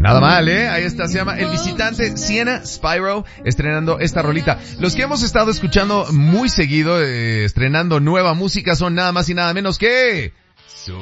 Nada mal, ahí está, se llama El Visitante, Sienna Spyro, estrenando esta rolita. Los que hemos estado escuchando muy seguido, estrenando nueva música, son nada más y nada menos que